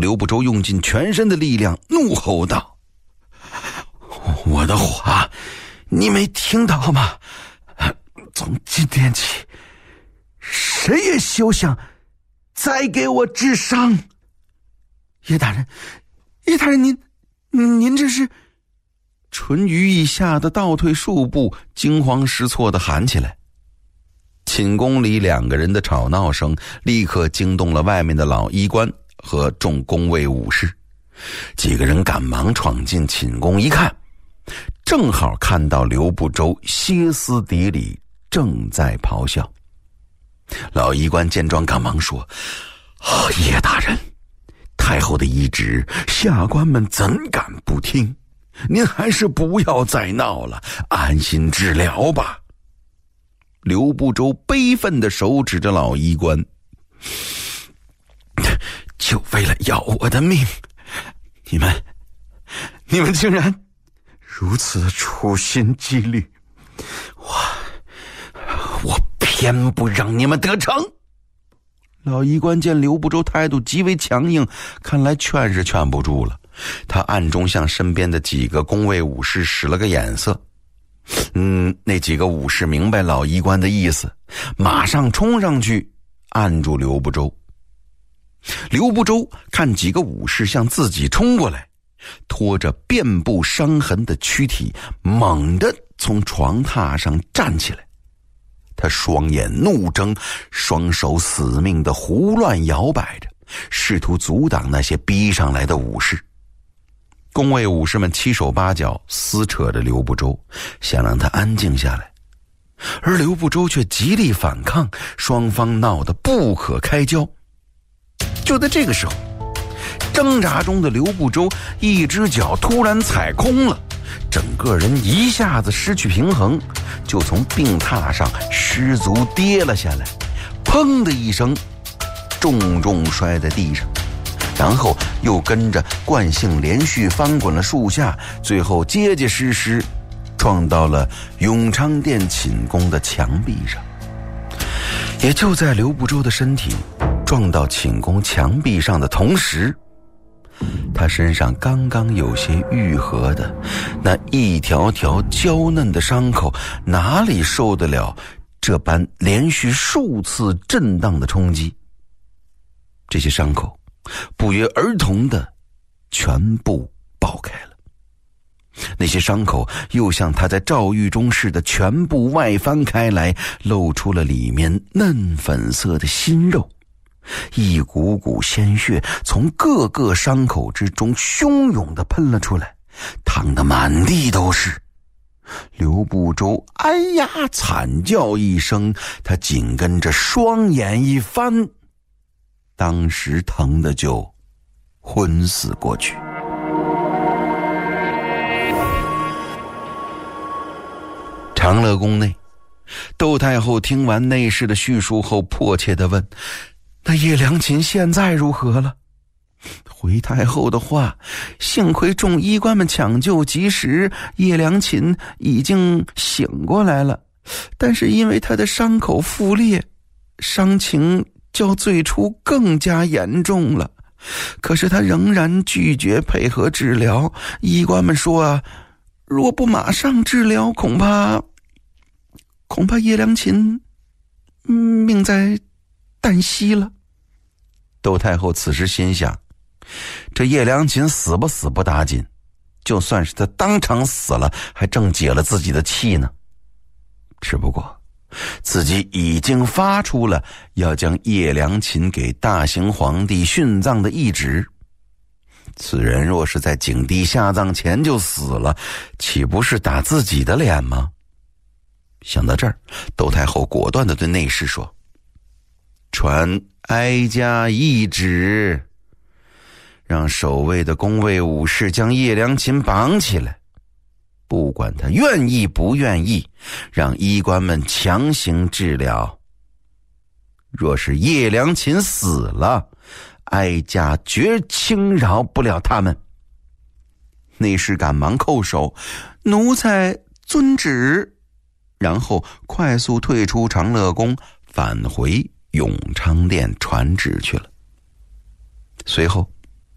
刘不周用尽全身的力量，怒吼道：“我的话你没听到吗？从今天起，谁也休想再给我治伤。”叶大人，您这是……淳于意吓得倒退数步，惊慌失措地喊起来。寝宫里2个人的吵闹声立刻惊动了外面的老医官和众宫卫武士。几个人赶忙闯进寝宫一看，正好看到刘不周歇斯底里，正在咆哮。老医官见状赶忙说：“叶大人，太后的懿旨，下官们怎敢不听？您还是不要再闹了，安心治疗吧。”刘不周悲愤地手指着老医官：“就为了要我的命，你们竟然如此处心积虑，我偏不让你们得逞！”老医官见刘不周态度极为强硬，看来劝是劝不住了，他暗中向身边的几个宫卫武士使了个眼色。那几个武士明白老医官的意思，马上冲上去按住刘不周。刘不周看几个武士向自己冲过来，拖着遍布伤痕的躯体猛地从床榻上站起来，他双眼怒睁，双手死命地胡乱摇摆着，试图阻挡那些逼上来的武士。宫卫武士们七手八脚撕扯着刘不周，想让他安静下来，而刘不周却极力反抗，双方闹得不可开交。就在这个时候，挣扎中的刘不周一只脚突然踩空了，整个人一下子失去平衡，就从病榻上失足跌了下来，砰的一声重重摔在地上，然后又跟着惯性连续翻滚了数下，最后结结实实撞到了永昌殿寝宫的墙壁上。也就在刘不周的身体撞到寝宫墙壁上的同时，他身上刚刚有些愈合的那一条条娇嫩的伤口，哪里受得了这般连续数次震荡的冲击？这些伤口不约而同的全部爆开了，那些伤口又像他在照狱中似的全部外翻开来，露出了里面嫩粉色的心肉，一股股鲜血从各个伤口之中汹涌地喷了出来，淌得满地都是。刘不周哎呀惨叫一声，他紧跟着双眼一翻，当时疼得就昏死过去。长乐宫内，窦太后听完内侍的叙述后，迫切地问：“那叶良禽现在如何了？”回太后的话，幸亏众医官们抢救及时，叶良禽已经醒过来了，但是因为他的伤口复裂，伤情较最初更加严重了。可是他仍然拒绝配合治疗，医官们说若不马上治疗，恐怕叶良禽命在旦夕了。窦太后此时心想，这叶良禽死不死不打紧，就算是他当场死了，还正解了自己的气呢。只不过自己已经发出了要将叶良禽给大行皇帝殉葬的懿旨，此人若是在景帝下葬前就死了，岂不是打自己的脸吗？想到这儿，窦太后果断地对内侍说：“传哀家懿旨，让守卫的宫卫武士将叶良禽绑起来，不管他愿意不愿意，让医官们强行治疗。若是叶良禽死了，哀家绝轻饶不了他们。”内侍赶忙叩首：“奴才遵旨。”然后快速退出长乐宫，返回永昌殿传旨去了。随后